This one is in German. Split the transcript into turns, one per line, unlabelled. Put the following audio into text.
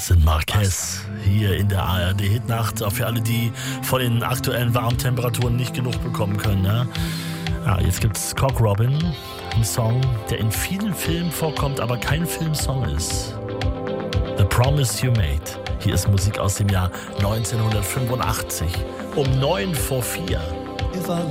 Sind Marquez hier in der ARD-Hitnacht. Auch für alle, die von den aktuellen warmen Temperaturen nicht genug bekommen können. Ja? Jetzt gibt's Cock Robin, ein Song, der in vielen Filmen vorkommt, aber kein Filmsong ist. The Promise You Made. Hier ist Musik aus dem Jahr 1985. Um 3:45.